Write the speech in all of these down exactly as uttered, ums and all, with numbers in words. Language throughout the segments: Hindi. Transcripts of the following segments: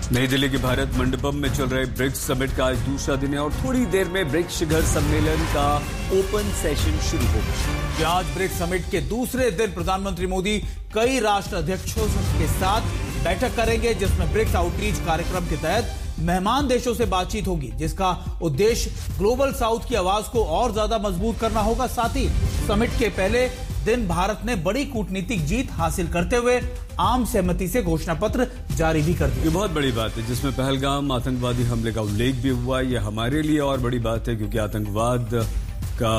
नई दिल्ली के भारत मंडपम में चल रहे ब्रिक्स समिट का आज दूसरा दिन है और थोड़ी देर में ब्रिक्स शिखर सम्मेलन का ओपन सेशन शुरू होगा। आज ब्रिक्स समिट के दूसरे दिन प्रधानमंत्री मोदी कई राष्ट्र अध्यक्षों के साथ बैठक करेंगे, जिसमें ब्रिक्स आउटरीच कार्यक्रम के तहत मेहमान देशों से बातचीत होगी, जिसका उद्देश्य ग्लोबल साउथ की आवाज को और ज्यादा मजबूत करना होगा। साथ ही समिट के पहले दिन भारत ने बड़ी कूटनीतिक जीत हासिल करते हुए आम सहमति से घोषणा पत्र जारी भी कर दिया। ये बहुत बड़ी बात है, जिसमें पहलगाम आतंकवादी हमले का उल्लेख भी हुआ। ये हमारे लिए और बड़ी बात है, क्योंकि आतंकवाद का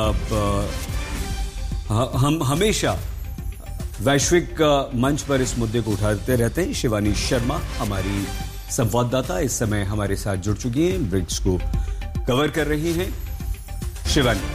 हम हमेशा वैश्विक मंच पर इस मुद्दे को उठाते रहते हैं। शिवानी शर्मा हमारी संवाददाता इस समय हमारे साथ जुड़ चुकी हैं, ब्रिक्स को कवर कर रही हैं। शिवानी,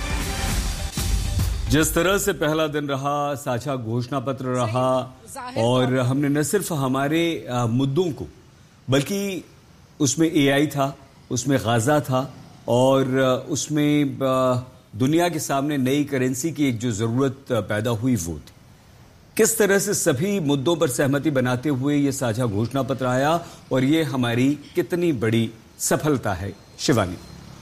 जिस तरह से पहला दिन रहा, साझा घोषणा पत्र रहा और हमने न सिर्फ हमारे मुद्दों को, बल्कि उसमें एआई था, उसमें गाजा था और उसमें दुनिया के सामने नई करेंसी की एक जो जरूरत पैदा हुई वो थी। किस तरह से सभी मुद्दों पर सहमति बनाते हुए ये साझा घोषणा पत्र आया और ये हमारी कितनी बड़ी सफलता है? शिवानी।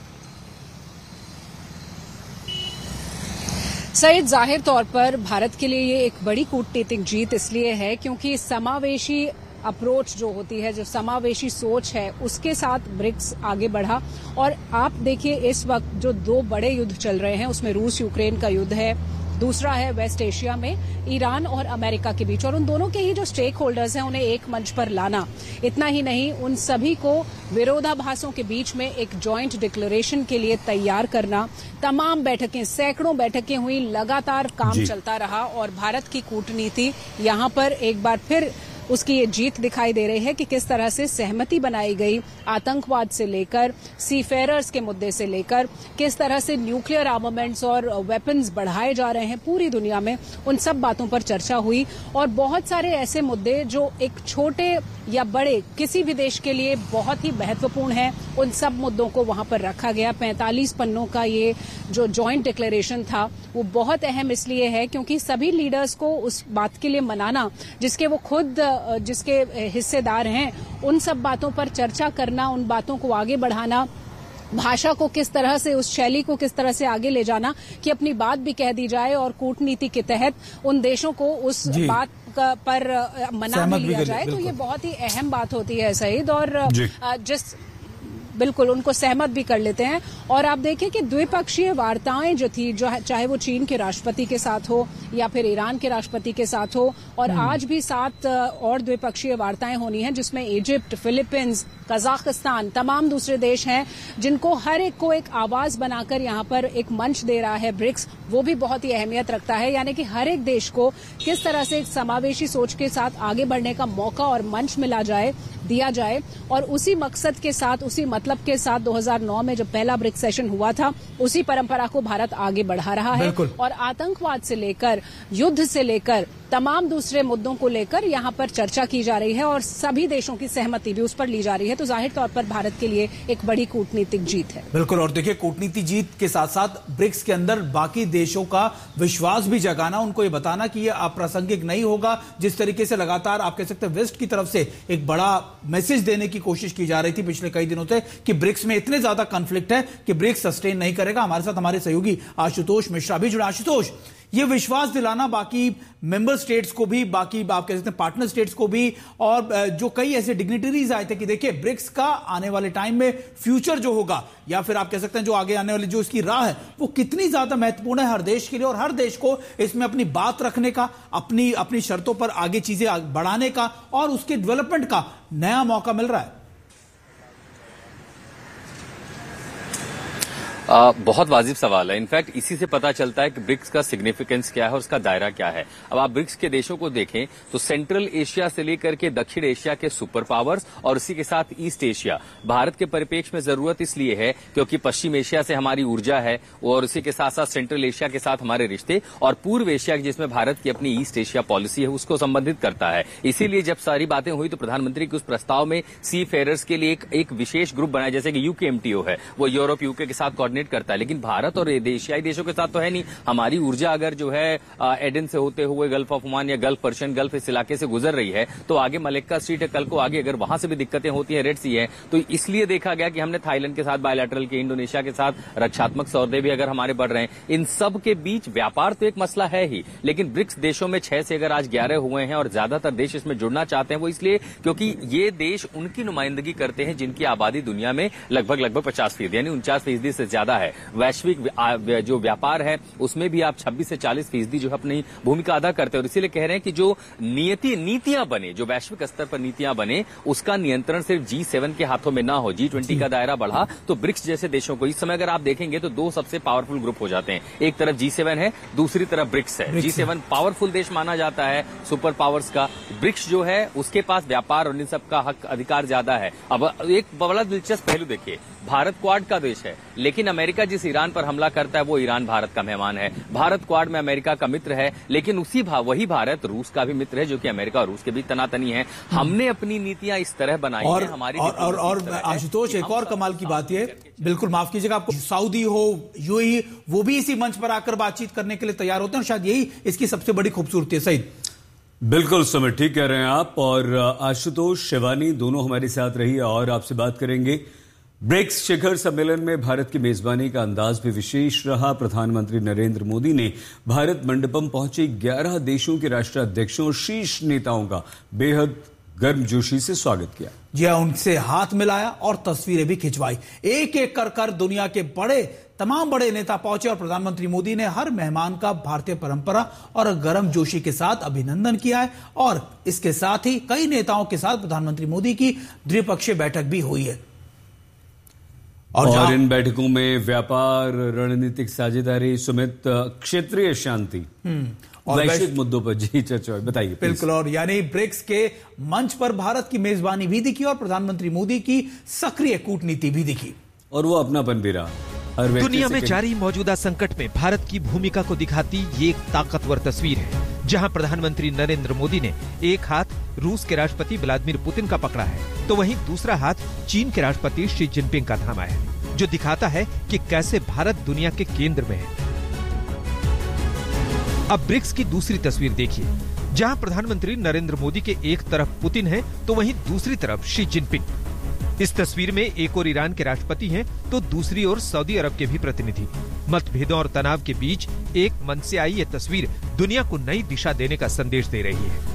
सईद, जाहिर तौर पर भारत के लिए ये एक बड़ी कूटनीतिक जीत इसलिए है क्योंकि समावेशी अप्रोच जो होती है, जो समावेशी सोच है, उसके साथ ब्रिक्स आगे बढ़ा। और आप देखिए, इस वक्त जो दो बड़े युद्ध चल रहे हैं, उसमें रूस यूक्रेन का युद्ध है, दूसरा है वेस्ट एशिया में ईरान और अमेरिका के बीच, और उन दोनों के ही जो स्टेक होल्डर्स हैं उन्हें एक मंच पर लाना। इतना ही नहीं, उन सभी को विरोधाभासों के बीच में एक जॉइंट डिक्लेरेशन के लिए तैयार करना। तमाम बैठकें, सैकड़ों बैठकें हुई, लगातार काम चलता रहा और भारत की कूटनीति यहां पर एक बार फिर उसकी ये जीत दिखाई दे रही है कि किस तरह से सहमति बनाई गई, आतंकवाद से लेकर सीफेयरर्स के मुद्दे से लेकर किस तरह से न्यूक्लियर आर्मामेंट्स और वेपन्स बढ़ाए जा रहे हैं पूरी दुनिया में, उन सब बातों पर चर्चा हुई। और बहुत सारे ऐसे मुद्दे जो एक छोटे या बड़े किसी भी देश के लिए बहुत ही महत्वपूर्ण है, उन सब मुद्दों को वहां पर रखा गया। पैंतालीस पन्नों का ये जो जॉइंट डिक्लेरेशन था वो बहुत अहम इसलिए है क्योंकि सभी लीडर्स को उस बात के लिए मनाना जिसके वो खुद जिसके हिस्सेदार हैं, उन सब बातों पर चर्चा करना, उन बातों को आगे बढ़ाना, भाषा को किस तरह से, उस शैली को किस तरह से आगे ले जाना कि अपनी बात भी कह दी जाए और कूटनीति के तहत उन देशों को उस बात पर मना भी लिया जाए। तो ये बहुत ही अहम बात होती है सईद, और जिस बिल्कुल उनको सहमत भी कर लेते हैं। और आप देखिए कि द्विपक्षीय वार्ताएं जो थी, जो चाहे वो चीन के राष्ट्रपति के साथ हो या फिर ईरान के राष्ट्रपति के साथ हो, और आज भी सात और द्विपक्षीय वार्ताएं होनी है, जिसमें इजिप्ट, फिलीपींस, कजाकिस्तान, तमाम दूसरे देश हैं जिनको हर एक को एक आवाज बनाकर यहाँ पर एक मंच दे रहा है ब्रिक्स। वो भी बहुत ही अहमियत रखता है, यानी कि हर एक देश को किस तरह से एक समावेशी सोच के साथ आगे बढ़ने का मौका और मंच मिला जाए, दिया जाए। और उसी मकसद के साथ, उसी मतलब के साथ दो हज़ार नौ में जब पहला ब्रिक्स सेशन हुआ था, उसी परंपरा को भारत आगे बढ़ा रहा है। और आतंकवाद से लेकर, युद्ध से लेकर, तमाम दूसरे मुद्दों को लेकर यहाँ पर चर्चा की जा रही है और सभी देशों की सहमति भी उस पर ली जा रही है। तो जाहिर तौर पर भारत के लिए एक बड़ी कूटनीतिक जीत है। बिल्कुल। और देखिए, कूटनीति जीत के साथ साथ ब्रिक्स के अंदर बाकी देशों का विश्वास भी जगाना, उनको ये बताना कि ये अप्रासंगिक नहीं होगा। जिस तरीके से लगातार आप कह सकते हैं वेस्ट की तरफ से एक बड़ा मैसेज देने की कोशिश की जा रही थी पिछले कई दिनों से कि ब्रिक्स में इतने ज्यादा कॉन्फ्लिक्ट है कि ब्रिक्स सस्टेन नहीं करेगा। हमारे साथ हमारे सहयोगी आशुतोष मिश्रा भी जुड़े। आशुतोष, ये विश्वास दिलाना बाकी मेंबर स्टेट्स को भी, बाकी आप कह सकते हैं पार्टनर स्टेट्स को भी, और जो कई ऐसे डिग्निटरीज आए थे कि देखिए ब्रिक्स का आने वाले टाइम में फ्यूचर जो होगा, या फिर आप कह सकते हैं जो आगे आने वाली जो इसकी राह है, वो कितनी ज्यादा महत्वपूर्ण है हर देश के लिए, और हर देश को इसमें अपनी बात रखने का, अपनी अपनी शर्तों पर आगे चीजें बढ़ाने का और उसके डेवलपमेंट का नया मौका मिल रहा है। आ, बहुत वाजिब सवाल है। इनफैक्ट इसी से पता चलता है कि ब्रिक्स का सिग्निफिकेंस क्या है और उसका दायरा क्या है। अब आप ब्रिक्स के देशों को देखें तो सेंट्रल एशिया से लेकर के दक्षिण एशिया के सुपर पावर्स और उसी के साथ ईस्ट एशिया। भारत के परिप्रेक्ष्य में जरूरत इसलिए है क्योंकि पश्चिम एशिया से हमारी ऊर्जा है और उसी के साथ साथ सेंट्रल एशिया के साथ हमारे रिश्ते, और पूर्व एशिया जिसमें भारत की अपनी ईस्ट एशिया पॉलिसी है उसको संबंधित करता है। इसीलिए जब सारी बातें हुई तो प्रधानमंत्री के उस प्रस्ताव में सी फेयरर्स के लिए एक, एक विशेष ग्रुप बनाया, जैसे कि यूकेएमटीओ है, वो यूरोप यूके के साथ कोऑर्डिनेट डोमिनेट करता है, लेकिन भारत और एशियाई देशों के साथ तो है नहीं। हमारी ऊर्जा अगर जो है एडन से होते हुए गल्फ ऑफ ओमान या गल्फ पर्शियन गल्फ इस इलाके से गुजर रही है, तो आगे मलेक्का स्ट्रीट है, कल को आगे अगर वहां से भी दिक्कतें होती है, रेड सी है, तो इसलिए देखा गया कि हमने थाईलैंड के साथ बायलैटरल के, इंडोनेशिया के साथ रक्षात्मक सौदे भी अगर हमारे बढ़ रहे हैं, इन सब के बीच व्यापार तो एक मसला है ही, लेकिन ब्रिक्स देशों में छह से अगर आज ग्यारह हुए हैं और ज्यादातर देश इसमें जुड़ना चाहते हैं, वो इसलिए क्योंकि ये देश उनकी नुमाइंदगी करते हैं जिनकी आबादी दुनिया में लगभग लगभग पचास फीसदी यानी उनचास फीसदी से ज्यादा है। वैश्विक जो व्यापार है उसमें भी आप छब्बीस से चालीस फीसदी जो है अपनी भूमिका अदा करते हैं, और इसीलिए कह रहे हैं कि जो नियति नीतियां बने, जो वैश्विक स्तर पर नीतियां बने, उसका नियंत्रण सिर्फ जी सेवन के हाथों में ना हो। जी ट्वेंटी का दायरा बढ़ा तो ब्रिक्स जैसे देशों को, इस समय अगर आप देखेंगे तो दो सबसे पावरफुल ग्रुप हो जाते हैं, एक तरफ जी सेवन है, दूसरी तरफ ब्रिक्स है। जी सेवन पावरफुल देश माना जाता है सुपर पावर्स का, ब्रिक्स जो है उसके पास व्यापार और इन सब का हक अधिकार ज्यादा है। अब एक बड़ा दिलचस्प पहलू देखिए, भारत क्वाड का देश है, लेकिन अमेरिका जिस ईरान पर हमला करता है वो ईरान भारत का मेहमान है। भारत क्वाड में अमेरिका का मित्र है, लेकिन उसी भा, वही भारत रूस का भी मित्र है, जो कि अमेरिका और रूस के बीच तनातनी है। हमने अपनी नीतियां इस तरह बनाई और, है हमारी और, और, और आशुतोष, एक और कमाल की बात यह, बिल्कुल माफ कीजिएगा, आपको सऊदी हो, यूएई, वो भी इसी मंच पर आकर बातचीत करने के लिए तैयार होते हैं, और शायद यही इसकी सबसे बड़ी खूबसूरती है। सईद, बिल्कुल सुमित, ठीक कह रहे हैं आप। और आशुतोष, शिवानी दोनों हमारे साथ रही और आपसे बात करेंगे। ब्रिक्स शिखर सम्मेलन में भारत की मेजबानी का अंदाज भी विशेष रहा। प्रधानमंत्री नरेंद्र मोदी ने भारत मंडपम पहुंचे ग्यारह देशों के राष्ट्राध्यक्षों और शीर्ष नेताओं का बेहद गर्मजोशी से स्वागत किया। जी हाँ, उनसे हाथ मिलाया और तस्वीरें भी खिंचवाई। एक एक कर कर दुनिया के बड़े तमाम बड़े नेता पहुंचे और प्रधानमंत्री मोदी ने हर मेहमान का भारतीय परंपरा और गर्मजोशी के साथ अभिनंदन किया है। और इसके साथ ही कई नेताओं के साथ प्रधानमंत्री मोदी की द्विपक्षीय बैठक भी हुई है। और, और इन बैठकों में व्यापार, रणनीतिक साझेदारी, सुमित, क्षेत्रीय शांति और वैश्विक मुद्दों पर जी चर्चा, बताइए। बिल्कुल, और यानी ब्रिक्स के मंच पर भारत की मेजबानी भी दिखी और प्रधानमंत्री मोदी की सक्रिय कूटनीति भी दिखी, और वो अपनापन भी रहा। दुनिया में जारी मौजूदा संकट में भारत की भूमिका को दिखाती ये एक ताकतवर तस्वीर है, जहां प्रधानमंत्री नरेंद्र मोदी ने एक हाथ रूस के राष्ट्रपति व्लादिमीर पुतिन का पकड़ा है, तो वहीं दूसरा हाथ चीन के राष्ट्रपति शी जिनपिंग का थामा है, जो दिखाता है कि कैसे भारत दुनिया के केंद्र में है। अब ब्रिक्स की दूसरी तस्वीर देखिए, जहां प्रधानमंत्री नरेंद्र मोदी के एक तरफ पुतिन है, तो वहीं दूसरी तरफ शी जिनपिंग। इस तस्वीर में एक और ईरान के राष्ट्रपति हैं, तो दूसरी ओर सऊदी अरब के भी प्रतिनिधि। मतभेदों और तनाव के बीच एक मन से आई ये तस्वीर दुनिया को नई दिशा देने का संदेश दे रही है।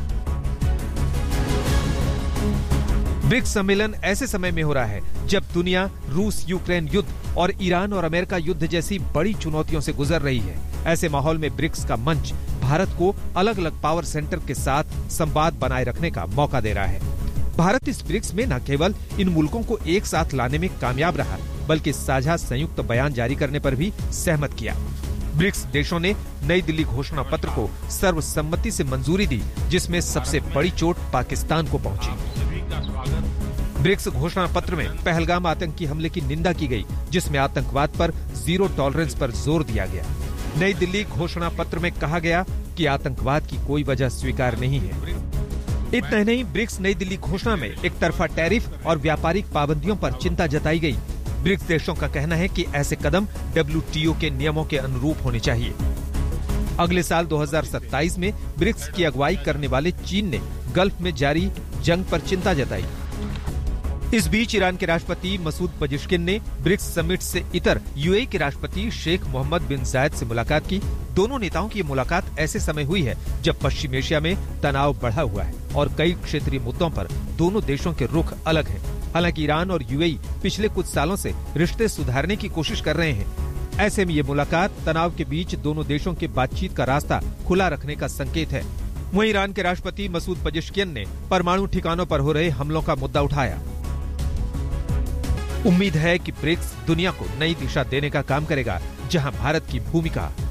ब्रिक्स सम्मेलन ऐसे समय में हो रहा है जब दुनिया रूस यूक्रेन युद्ध और ईरान और अमेरिका युद्ध जैसी बड़ी चुनौतियों से गुजर रही है। ऐसे माहौल में ब्रिक्स का मंच भारत को अलग अलग पावर सेंटर के साथ संवाद बनाए रखने का मौका दे रहा है। भारत इस ब्रिक्स में न केवल इन मुल्कों को एक साथ लाने में कामयाब रहा, बल्कि साझा संयुक्त बयान जारी करने पर भी सहमत किया। ब्रिक्स देशों ने नई दिल्ली घोषणा पत्र को सर्वसम्मति से मंजूरी दी, जिसमें सबसे बड़ी चोट पाकिस्तान को पहुंची। ब्रिक्स घोषणा पत्र में पहलगाम आतंकी हमले की निंदा की गई, जिसमें आतंकवाद पर जीरो टॉलरेंस पर जोर दिया गया। नई दिल्ली घोषणा पत्र में कहा गया कि आतंकवाद की कोई वजह स्वीकार नहीं है। इतना नहीं, ब्रिक्स नई दिल्ली घोषणा में एक तरफा टैरिफ और व्यापारिक पाबंदियों पर चिंता जताई गई। ब्रिक्स देशों का कहना है कि ऐसे कदम डब्ल्यू टी ओ के नियमों के अनुरूप होने चाहिए। अगले साल दो हज़ार सत्ताईस में ब्रिक्स की अगुवाई करने वाले चीन ने गल्फ में जारी जंग पर चिंता जताई। इस बीच ईरान के राष्ट्रपति मसूद पजिश्किन ने ब्रिक्स समिट से इतर यूएई के राष्ट्रपति शेख मोहम्मद बिन जायद से मुलाकात की। दोनों नेताओं की मुलाकात ऐसे समय हुई है जब पश्चिम एशिया में तनाव बढ़ा हुआ है और कई क्षेत्रीय मुद्दों पर दोनों देशों के रुख अलग हैं। हालांकि ईरान और यूएई पिछले कुछ सालों से रिश्ते सुधारने की कोशिश कर रहे हैं। ऐसे में ये मुलाकात तनाव के बीच दोनों देशों के बातचीत का रास्ता खुला रखने का संकेत है। वहीं ईरान के राष्ट्रपति मसूद पजिश्किन ने परमाणु ठिकानों पर हो रहे हमलों का मुद्दा उठाया। उम्मीद है कि ब्रिक्स दुनिया को नई दिशा देने का काम करेगा, जहां भारत की भूमिका